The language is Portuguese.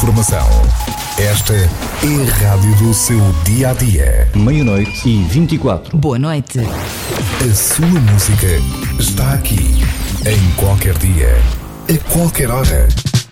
informação. Esta é a rádio do seu dia-a-dia. 00:24. Boa noite. A sua música está aqui, em qualquer dia, a qualquer hora.